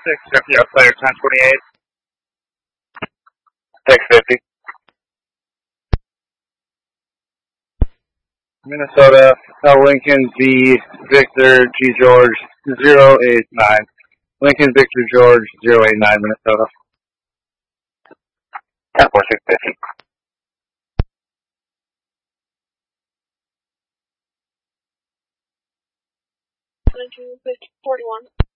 650, player 1028. 650. Minnesota, Lincoln V. Victor G. George 089. Lincoln Victor George 089, Minnesota. 104650. Lincoln 41.